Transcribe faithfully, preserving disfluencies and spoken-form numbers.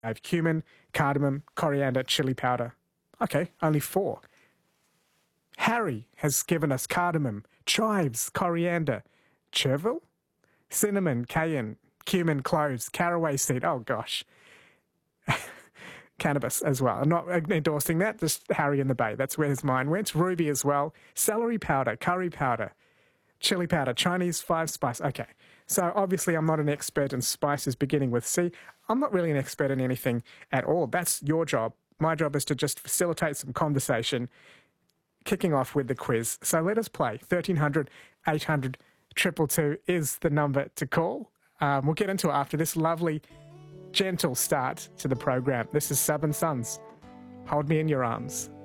I have cumin, cardamom, coriander, chili powder. Okay, only four. Harry has given us cardamom, chives, coriander, chervil, cinnamon, cayenne, cumin, cloves, caraway seed. Oh, gosh. Cannabis as well. I'm not endorsing that, just Harry in the Bay. That's where his mind went. Ruby as well. Celery powder, curry powder, chili powder, Chinese five spice. Okay, so obviously I'm not an expert in spices beginning with C. I'm not really an expert in anything at all. That's your job. My job is to just facilitate some conversation, kicking off with the quiz. So let us play. thirteen hundred, eight hundred, two two two is the number to call. Um, we'll get into it after this lovely, gentle start to the program. This is Southern Suns. Hold me in your arms.